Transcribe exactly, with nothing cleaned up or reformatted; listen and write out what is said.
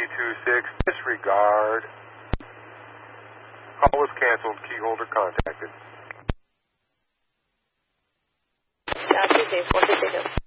two six, disregard. Call was canceled. Key holder contacted. Yeah, two six, one two six.